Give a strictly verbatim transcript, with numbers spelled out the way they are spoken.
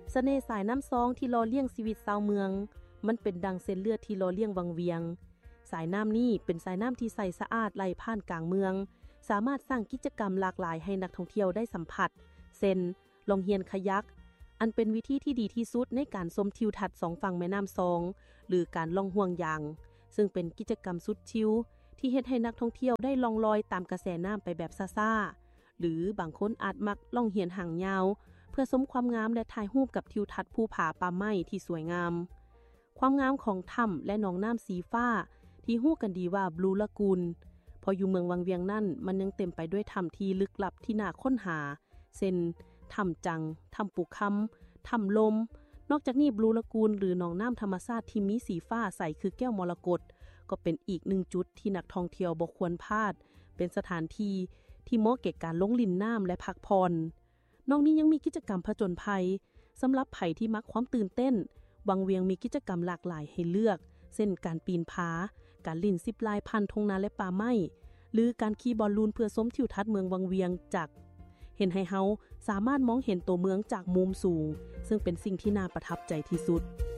เสน่ห์สายน้ำซองที่ล่อเลี้ยงชีวิตชาวเมืองมันเป็นดังเส้นเลือดที่ล่อเลี้ยงวังเวียงสายน้ำนี้เป็นสายน้ำที่ใสสะอาดไหลผ่านกลางเมืองสามารถสร้างกิจกรรมหลากหลายให้นักท่องเที่ยวได้สัมผัสเช่นล่องเฮียนคายักอันเป็นวิธีที่ดีที่สุดในการชมทิวทัศน์สองฝั่งแม่น้ำซองหรือการล่องห่วงยางซึ่งเป็นกิจกรรมสุดชิลที่เฮ็ดให้นักท่องเที่ยวได้ล่องลอยตามกระแสน้ำไปแบบซ่าๆหรือบางคนอาจมักล่องเฮียนหางยาวเพื่อชมความงามและถ่ายรูปกับทิวทัศน์ภูผาป่าไม้ที่สวยงามความงามของถ้ำและหนองน้ำสีฟ้าที่ฮู้กันดีว่าบลูลากูนพออยู่เมืองวังเวียงนั่นมันยังเต็มไปด้วยถ้ำที่ลึกลับที่น่าค้นหาเช่นถ้ำจังถ้ำปูคำถ้ำลมนอกจากนี้บลูลากูนหรือหนองน้ำธรรมชาติที่มีสีฟ้าใสคือแก้วมรกตก็เป็นอีกหนึ่งจุดที่นักท่องเที่ยวบ่ควรพลาดเป็นสถานที่ที่เหมาะแก่การลงลิ่นน้ำและพักผ่อนนอกนี้ยังมีกิจกรรมผจญภัยสำหรับไผที่มักความตื่นเต้นวังเวียงมีกิจกรรมหลากหลายให้เลือกเช่นการปีนผาการลิ่นซิปไลน์พันทุ่งนาและป่าไม้หรือการขี่บอลลูนเพื่อชมทิวทัศน์เมืองวังเวียงจากเห็นให้เฮาสามารถมองเห็นตัวเมืองจากมุมสูงซึ่งเป็นสิ่งที่น่าประทับใจที่สุด